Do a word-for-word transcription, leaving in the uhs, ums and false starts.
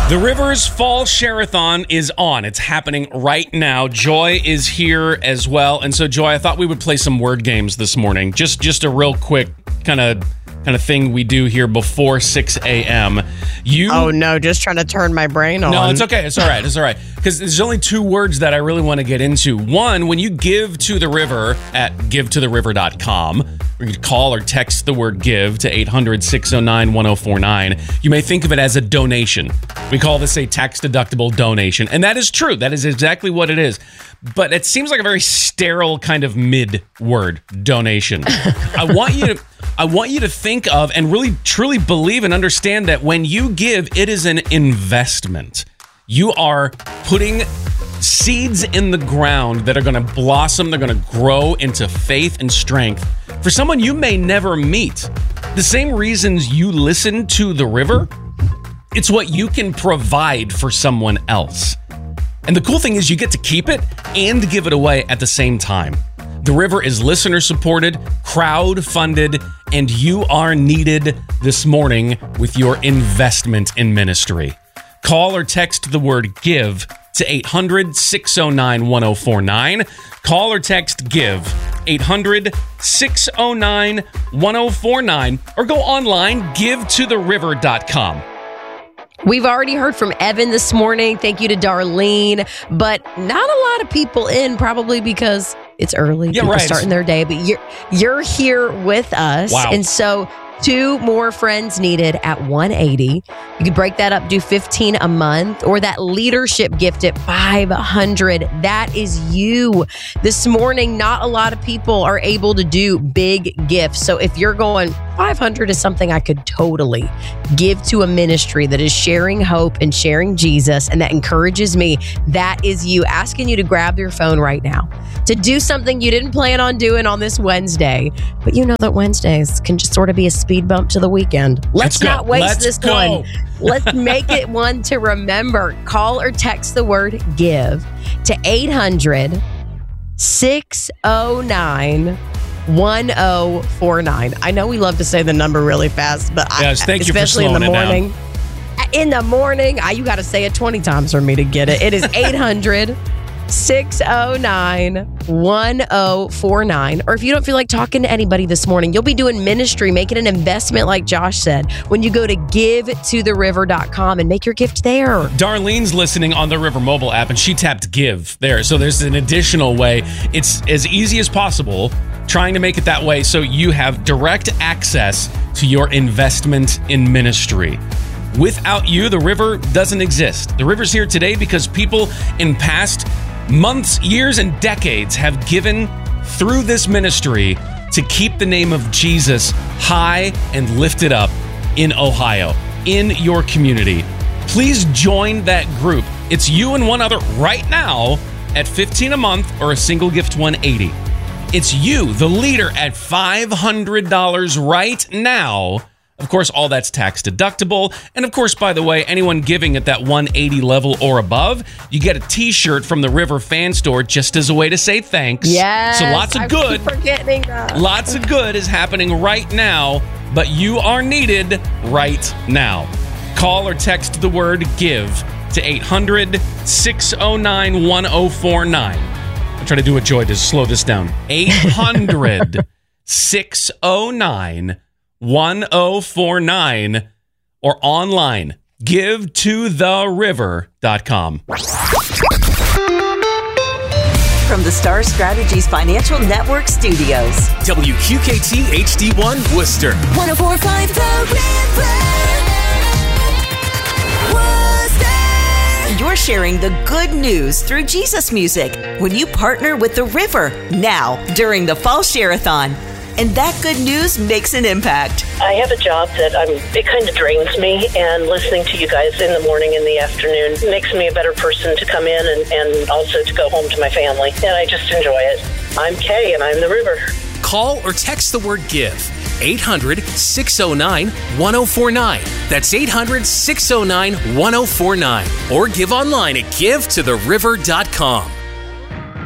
The Rivers Fall Share-a-thon is on. It's happening right now. Joy is here as well. And so, Joy, I thought we would play some word games this morning. Just just a real quick kind of kind of thing we do here before six a.m. You Oh, no, just trying to turn my brain on. No, it's okay. It's all right. It's all right. Because there's only two words that I really want to get into. One, when you give to the river at give to the river dot com, or you call or text the word give to eight hundred, six oh nine, one oh four nine, you may think of it as a donation. We call this a tax-deductible donation. And that is true. That is exactly what it is. But it seems like a very sterile kind of mid-word, donation. I want you to... I want you to think of and really truly believe and understand that when you give, it is an investment. You are putting seeds in the ground that are going to blossom, they're going to grow into faith and strength for someone you may never meet. The same reasons you listen to the river, it's what you can provide for someone else. And the cool thing is you get to keep it and give it away at the same time. The River is listener-supported, crowd-funded, and you are needed this morning with your investment in ministry. Call or text the word GIVE to eight hundred, six oh nine, one oh four nine. Call or text GIVE, eight hundred, six oh nine, one oh four nine, or go online, give to the river dot com. We've already heard from Evan this morning. Thank you to Darlene. But not a lot of people in, probably because it's early. Yeah, people right. starting their day. But you're you're here with us. Wow. And so two more friends needed at one eighty. You could break that up, do fifteen a month, or that leadership gift at five hundred. That is you. This morning, not a lot of people are able to do big gifts. So if you're going, five hundred is something I could totally give to a ministry that is sharing hope and sharing Jesus, and that encourages me, that is you. Asking you to grab your phone right now to do something you didn't plan on doing on this Wednesday. But you know that Wednesdays can just sort of be a speed bump to the weekend. Let's, Let's not go. waste Let's this go. one. Let's make it one to remember. Call or text the word GIVE to eight hundred, six oh nine, one oh four nine. I know we love to say the number really fast, but Yes, I, thank you for especially in the slowing it down. morning. In the morning, I, you got to say it twenty times for me to get it. It is eight hundred, six oh nine, one oh four nine. Or if you don't feel like talking to anybody this morning, you'll be doing ministry, making an investment like Josh said, when you go to give to the river dot com and make your gift there. Darlene's listening on the River mobile app, and she tapped give there. So there's an additional way. It's as easy as possible, trying to make it that way so you have direct access to your investment in ministry. Without you, the River doesn't exist. The River's here today because people in past months, years, and decades have given through this ministry to keep the name of Jesus high and lifted up in Ohio, in your community. Please join that group. It's you and one other right now at fifteen a month or a single gift one eighty. It's you, the leader, at five hundred dollars right now. Of course, all that's tax deductible. And of course, by the way, anyone giving at that one eighty level or above, you get a t-shirt from the River Fan Store just as a way to say thanks. Yes. So lots of I good. keep forgetting that. Lots of good is happening right now, but you are needed right now. Call or text the word GIVE to eight hundred, six oh nine, one oh four nine. I'll try to do a Joy to slow this down. eight hundred, six oh nine, one oh four nine, or online, give to the river dot com. From the Star Strategies Financial Network Studios. W Q K T H D one Worcester. one oh four point five The River. Worcester. You're sharing the good news through Jesus music when you partner with The River now during the Fall Share-a-thon. And that good news makes an impact. I have a job that I'm, it kind of drains me, and listening to you guys in the morning and the afternoon makes me a better person to come in and, and also to go home to my family. And I just enjoy it. I'm Kay, and I'm the River. Call or text the word GIVE. eight hundred, six oh nine, one oh four nine. That's eight hundred, six oh nine, one oh four nine. Or give online at give to the river dot com.